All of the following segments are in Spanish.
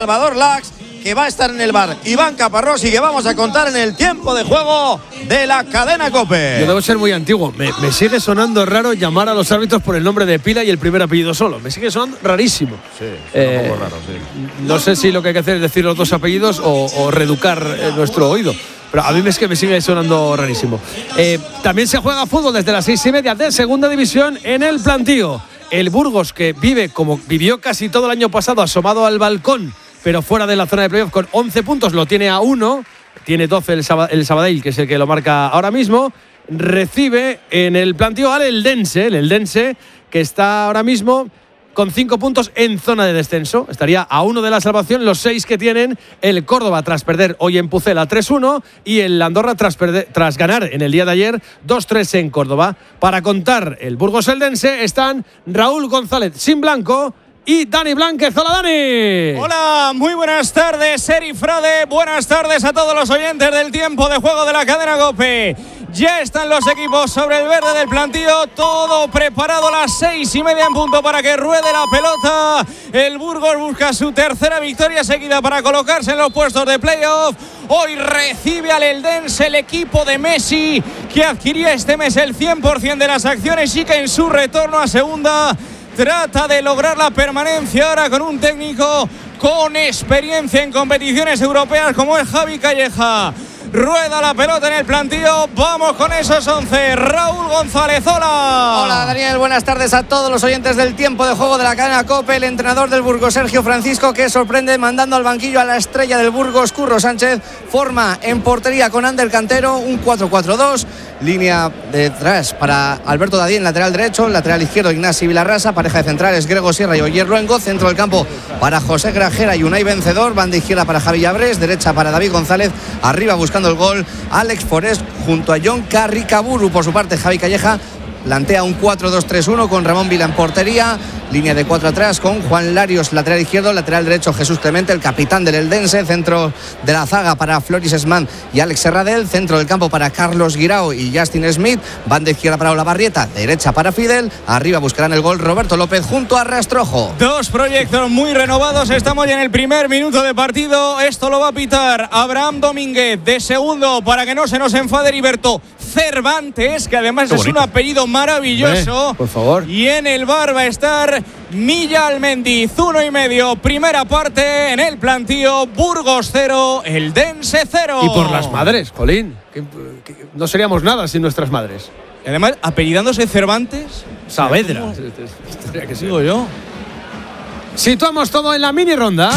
Salvador Lax, que va a estar en el bar Iván Caparrós y que vamos a contar en el tiempo de juego de la cadena COPE. Yo debo ser muy antiguo. Me sigue sonando raro llamar a los árbitros por el nombre de pila y el primer apellido solo. Me sigue sonando rarísimo. Sí, un poco raro, sí. No sé si lo que hay que hacer es decir los dos apellidos o reeducar nuestro oído. Pero a mí es que me sigue sonando rarísimo. También se juega fútbol desde las 6:30 de segunda división en el Plantío. El Burgos, que vive como vivió casi todo el año pasado, asomado al balcón, pero fuera de la zona de playoff, con 11 puntos, lo tiene a 1. Tiene 12 el Sabadell, que es el que lo marca ahora mismo. Recibe en el Plantío al Eldense, que está ahora mismo con 5 puntos en zona de descenso. Estaría a 1 de la salvación, los 6 que tienen el Córdoba tras perder hoy en Pucela 3-1 y el Andorra tras ganar en el día de ayer 2-3 en Córdoba. Para contar el Burgos Eldense están Raúl González sin blanco y Dani Blánquez. Hola, Dani. Hola, muy buenas tardes, Eri Frade. Buenas tardes a todos los oyentes del tiempo de juego de la cadena COPE. Ya están los equipos sobre el verde del Plantío, todo preparado a las 6:30 en punto para que ruede la pelota. El Burgos busca su tercera victoria seguida para colocarse en los puestos de playoff. Hoy recibe al Eldense, el equipo de Messi, que adquiría este mes el 100% de las acciones y que en su retorno a segunda trata de lograr la permanencia ahora con un técnico con experiencia en competiciones europeas como es Javi Calleja. Rueda la pelota en el Plantío. Vamos con esos 11. Raúl González, hola. Hola, Daniel. Buenas tardes a todos los oyentes del tiempo de juego de la cadena COPE. El entrenador del Burgos, Sergio Francisco, que sorprende mandando al banquillo a la estrella del Burgos, Curro Sánchez. Forma en portería con Ander Cantero, un 4-4-2. Línea detrás para Alberto Dadín, lateral derecho. Lateral izquierdo, Ignasi Vilarrasa. Pareja de centrales, Grego Sierra y Oyer Luengo. Centro del campo para José Grajera y Unai Vencedor. Banda izquierda para Javi Llabrés. Derecha para David González. Arriba buscando el gol, Alex Forés junto a John Carricaburu. Por su parte, Javi Calleja plantea un 4-2-3-1 con Ramón Vila en portería. Línea de 4 atrás con Juan Larios, lateral izquierdo. Lateral derecho, Jesús Clemente, el capitán del Eldense. Centro de la zaga para Floris Esman y Alex Serradell. Centro del campo para Carlos Guirao y Justin Smith. Banda izquierda para Olavarrieta. Derecha para Fidel. Arriba buscarán el gol Roberto López junto a Rastrojo. Dos proyectos muy renovados. Estamos ya en el primer minuto de partido. Esto lo va a pitar Abraham Domínguez de segundo, para que no se nos enfade Heriberto Cervantes, que además es un apellido maravilloso. Por favor. Y en el bar va a estar Milla Almendiz. 1:30. Primera parte en el Plantío. Burgos 0, Eldense 0. Y por las madres, Jolín. Que no seríamos nada sin nuestras madres. Y además, apellidándose Cervantes. Saavedra. ¿Qué sigo yo? Situamos todo en la mini ronda.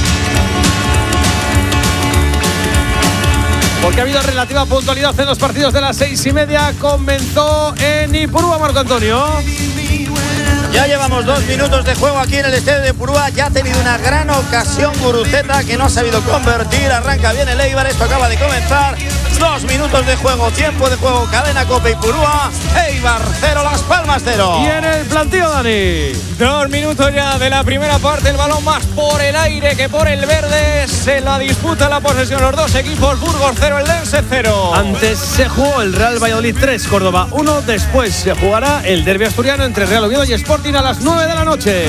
Porque ha habido relativa puntualidad en los partidos de las 6:30. Comenzó en Ipurúa, Marco Antonio. Ya llevamos 2 minutos de juego aquí en el estadio de Ipurúa. Ya ha tenido una gran ocasión Guruceta, que no ha sabido convertir. Arranca bien el Eibar. Esto acaba de comenzar. 2 minutos de juego, tiempo de juego. Cadena COPE Ipurúa. Eibar 0, Las Palmas 0. Y en el Plantío, Dani. 2 minutos ya de la primera parte. El balón más por el aire que por el verde. Se la disputa la posesión los dos equipos. Burgos 0, Eldense 0. Antes se jugó el Real Valladolid 3, Córdoba 1. Después se jugará el derbi asturiano entre Real Oviedo y Sporting a las 9 de la noche.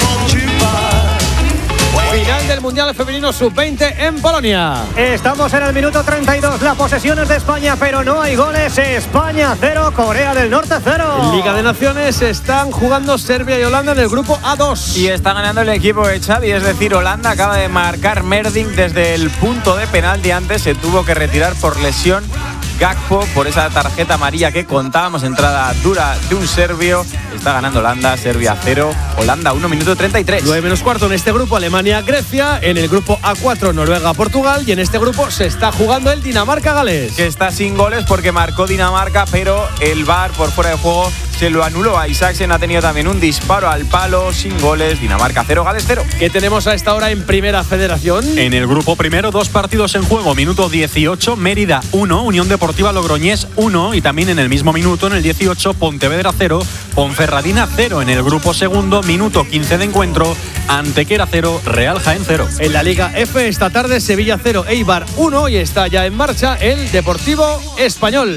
Final del Mundial Femenino Sub-20 en Polonia. Estamos en el minuto 32. La posesión es de España, pero no hay goles. España 0, Corea del Norte 0. En Liga de Naciones están jugando Serbia y Holanda en el grupo A2. Y está ganando el equipo de Xavi, es decir, Holanda acaba de marcar Merding desde el punto de penalti. Antes se tuvo que retirar por lesión Gakpo por esa tarjeta amarilla que contábamos, entrada dura de un serbio. Está ganando Holanda, Serbia 0, Holanda 1, minuto 33. 9:15 en este grupo, Alemania-Grecia. En el grupo A4, Noruega-Portugal. Y en este grupo se está jugando el Dinamarca-Gales. Que está sin goles porque marcó Dinamarca, pero el VAR por fuera de juego se lo anuló a Isaacsen. Ha tenido también un disparo al palo, sin goles. Dinamarca 0, Gales 0. ¿Qué tenemos a esta hora en Primera Federación? En el grupo primero, 2 partidos en juego. Minuto 18, Mérida 1, Unión Deportiva Logroñés 1. Y también en el mismo minuto, en el 18, Pontevedra 0, Ponferradina 0. En el grupo segundo, minuto 15 de encuentro, Antequera 0, Real Jaén 0. En la Liga F esta tarde, Sevilla 0, Eibar 1. Y está ya en marcha el Deportivo Español.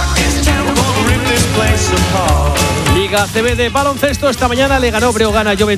Liga CB de baloncesto. Esta mañana le ganó Breogán a Juventud